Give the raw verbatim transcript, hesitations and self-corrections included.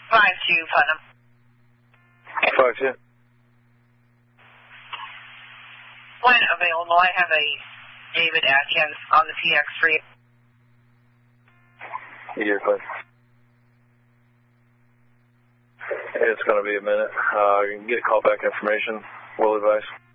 five two, Putnam. five two. When available, I have a David Atkins on the P X three. You're clear. It's going to be a minute. Uh, you can get callback information. We'll advise.